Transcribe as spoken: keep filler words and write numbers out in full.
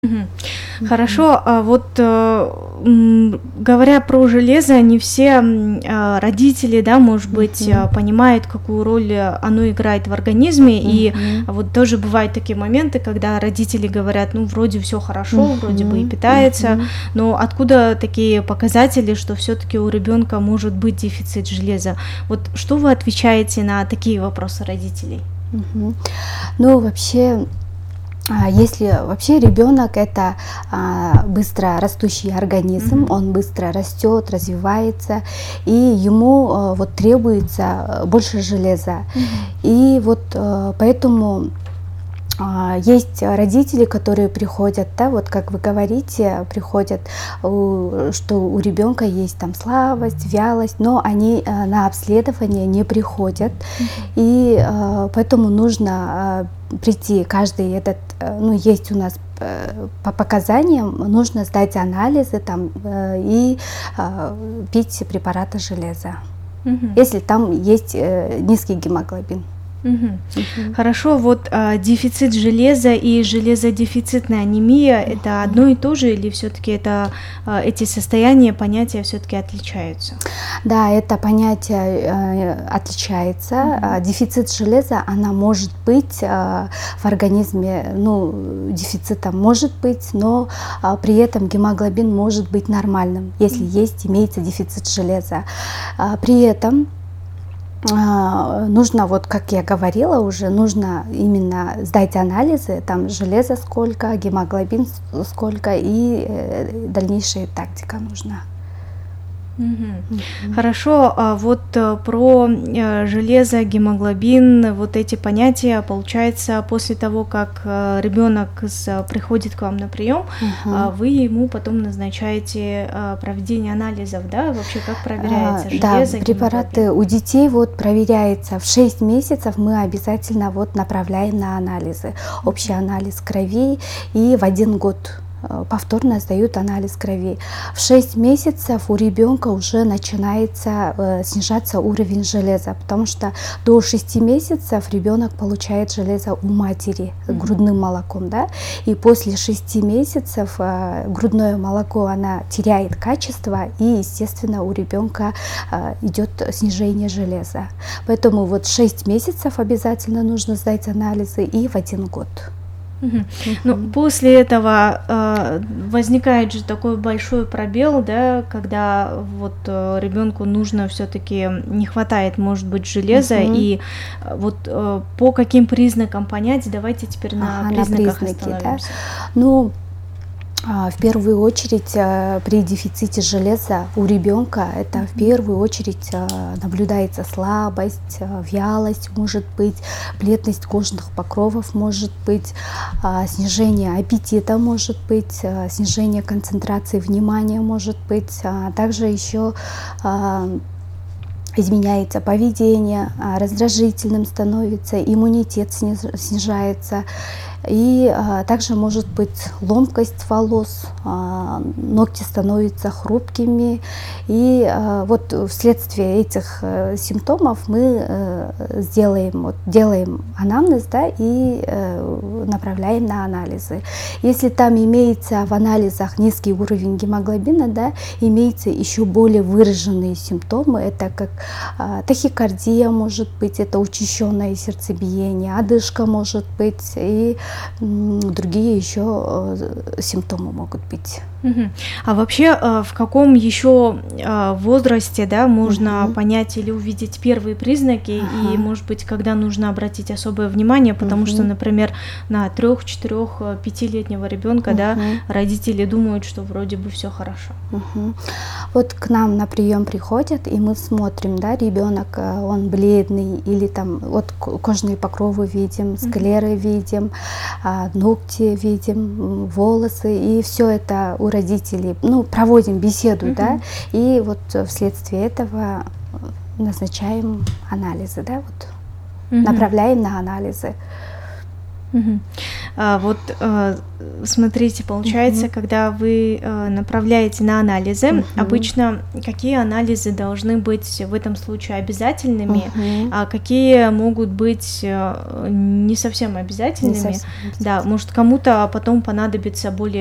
Мгм. Мгм. Хорошо, а вот, э, м, говоря про железо, не все, м, а, родители, да, может быть, а, Мгм. понимают, какую роль, э, оно играет в организме. И Мгм. вот тоже бывают такие моменты, когда родители говорят: "Ну, вроде все хорошо, вроде бы и Мгм. питается". Мгм. Но откуда такие показатели, что все таки у ребенка может быть дефицит железа? Вот что вы отвечаете на такие вопросы родителей? Мгм. Ну, вообще, а, если вообще ребенок это а, быстро растущий организм, Мгм. он быстро растет, развивается, и ему а, вот требуется а, больше железа. Мгм. И вот а, поэтому А, Есть родители, которые приходят, да, вот как вы говорите, приходят, у- что у ребенка есть там слабость, вялость, но они э, на обследование не приходят, Мгм. и э, поэтому нужно э, прийти каждый этот, э, ну есть у нас э, по показаниям нужно сдать анализы там э, и э, пить препараты железа, Мгм. если там есть э, низкий гемоглобин. Мгм. Мгм. Хорошо, вот, а, дефицит железа и железодефицитная анемия — это Мгм. одно и то же или все таки это, а, эти состояния, понятия все таки отличаются? Да, это понятие э, отличается. Мгм. А, Дефицит железа, она может быть а, в организме, ну, дефицитом может быть, но а, при этом гемоглобин может быть нормальным, если М. есть, имеется дефицит железа. А, При этом а, нужно, вот как я говорила уже, нужно именно сдать анализы, там железа сколько, гемоглобин с- сколько и э, дальнейшая тактика нужна. Мгм. Мгм. Хорошо, а вот, э, про, э, железо, гемоглобин, вот эти понятия, получается, после того, как, э, ребенок с приходит к вам на прием, а, Мгм. вы ему потом назначаете, а, проведение анализов, да? Вообще, как А, проверяется Да, железо, гемоглобин? препараты у детей вот проверяется в шесть месяцев, мы обязательно вот направляем на анализы. Общий Мгм. анализ крови и в один год э, повторно сдают анализ крови. В шесть месяцев у ребенка уже начинается э, снижаться уровень железа, потому что до шести месяцев ребенок получает железо у матери Мгм. грудным молоком, да, и после шести месяцев э, грудное молоко она теряет качество, и, естественно, у ребенка э, идет снижение железа. Поэтому вот шесть месяцев обязательно нужно сдать анализы и в один год. Мгм. Ну, Мгм. после этого, а, возникает же такой большой пробел, да, когда вот, э, ребенку нужно все таки не хватает, может быть, железа. Мгм. И, э, вот, э, по каким признакам понять? Давайте теперь на Ага, на признаках признаки, да. остановимся. Ну, А, В первую очередь, э, при дефиците железа у ребенка это в Мгм. первую очередь э, наблюдается слабость, э, вялость может быть, бледность кожных покровов может быть, а, снижение аппетита может быть, э, снижение концентрации внимания может быть, а также еще а, изменяется поведение, а, раздражительным становится, иммунитет сниж- снижается. И а, также может быть ломкость волос, а, ногти становятся хрупкими. И а, вот вследствие этих э, симптомов мы э, сделаем, вот, делаем анамнез, да, и э, направляем на анализы. Если там имеется в анализах низкий уровень гемоглобина, да, имеется еще более выраженные симптомы, это как а, тахикардия может быть, это учащенное сердцебиение, одышка может быть, и м, другие еще э, симптомы могут быть. Мгм. А вообще, э, в каком еще, а, возрасте, да, можно Мгм. понять или увидеть первые признаки? И, Ага. может быть, когда нужно обратить особое внимание? Потому что, Мгм. например, на трех, четырех, э, пятилетнего ребенка, да, Мгм. родители думают, что вроде бы все хорошо. Мгм. Вот к нам на прием приходят, и мы смотрим, да, ребенок, э, он бледный, или там вот ко- кожные покровы видим, Мгм. склеры видим, а, ногти видим, м, волосы, и все это у родителей, ну, проводим беседу, да, Мгм. и вот э, вследствие этого э, назначаем анализы, да, вот, Мгм. направляем на анализы. Мгм. А, вот э, смотрите, получается, Мгм. когда вы э, направляете на анализы, Мгм. обычно какие анализы должны быть в этом случае обязательными, Мгм. а какие могут быть э, не совсем Не обязательными? совсем Да, обязательно. может, кому-то потом понадобится более